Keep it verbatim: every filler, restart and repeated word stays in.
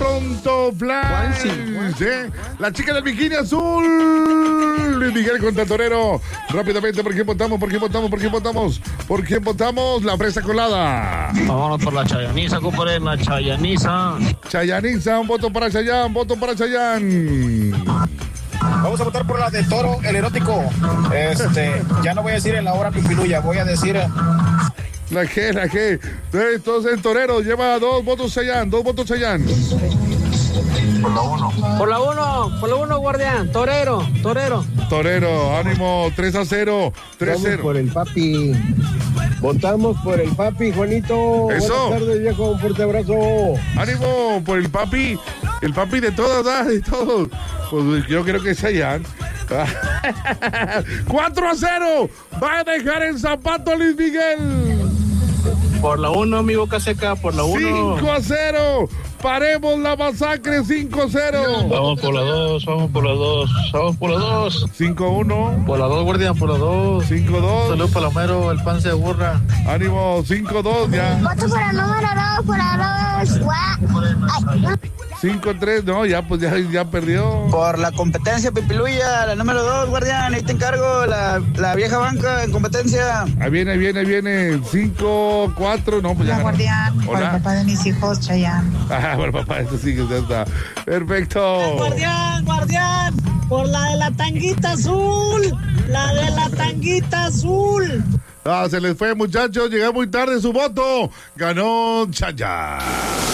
pronto, Flash. ¿eh? La chica del bikini azul. Luis Miguel contra Torero. Rápidamente, ¿por quién votamos? ¿Por quién votamos? ¿Por quién votamos? ¿Por quién votamos? La fresa colada. Vámonos por la Chayaniza, compadre, la Chayaniza. Chayaniza, un voto para Chayán, voto para Chayán. Vamos a votar por la de Toro, el erótico. Este, ya no voy a decir en la hora pipiluya, voy a decir... La que, la que. Entonces el Torero lleva dos votos Chayán, dos votos Chayán. Por la uno. Por la uno, por la uno, guardián. Torero, torero. Torero, ánimo, tres a cero. tres a cero. Vamos por el papi. Votamos por el papi, Juanito. Eso. Buenas tardes, viejo. Un fuerte abrazo. Ánimo por el papi. El papi de todas, ¿ah? De todos. Pues yo creo que es Chayán. cuatro a cero. Va a dejar el zapato Luis Miguel. Por la uno, mi boca seca, por la uno. cinco a cero. Paremos la masacre, cinco a cero. Vamos por la dos, vamos por la dos, vamos por la dos. cinco a uno. Por la dos, guardián, por la dos. cinco a dos. Salud, Palomero, el pan se burra. Ánimo, cinco a dos ya. Voto por el número dos, por la dos. Guau. cinco a tres, no, ya pues ya, ya perdió. Por la competencia pipiluya, la número dos, guardián, ahí te encargo, la, la vieja banca en competencia. Ahí viene, ahí viene, ahí viene. cinco, cuatro, no, pues ya. Hola, guardián, por el Hola. papá de mis hijos, Chayán. Ah, bueno, papá, esto sí que ya está. Perfecto. Guardián, guardián, por la de la tanguita azul, la de la tanguita azul. Ah, se les fue, muchachos, llegué muy tarde su voto. Ganó Chayán.